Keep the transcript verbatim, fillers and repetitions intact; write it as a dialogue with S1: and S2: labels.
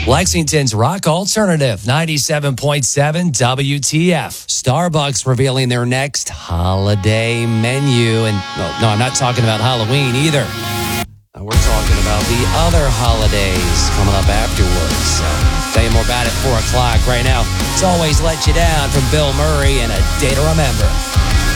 S1: Lexington's Rock Alternative, ninety-seven point seven W T F. Starbucks revealing their next holiday menu. And well, no, I'm not talking about Halloween either. Uh, We're talking about the other holidays coming up afterwards. So, tell you more about it at four o'clock right now. It's Always Let You Down from Bill Murray and A Day to Remember.